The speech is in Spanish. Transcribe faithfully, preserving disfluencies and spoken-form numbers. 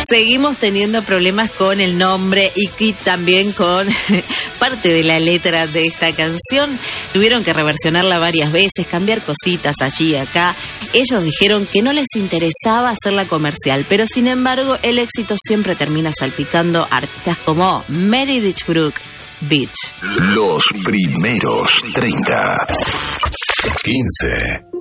Seguimos teniendo problemas con el nombre y que también con parte de la letra de esta canción. Tuvieron que reversionarla varias veces, cambiar cositas allí y acá. Ellos dijeron que no les interesaba hacerla comercial, pero sin embargo el éxito siempre termina salpicando a artistas como Meredith Brooke Beach. Los primeros treinta. quince.